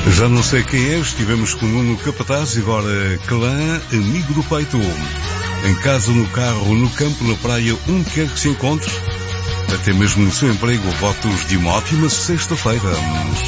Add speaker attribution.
Speaker 1: Já não sei quem é, estivemos com o Nuno Capataz e agora clã, amigo do peito. Em casa, no carro, no campo, na praia, onde quer que se encontre, até mesmo no seu emprego, votos de uma ótima sexta-feira.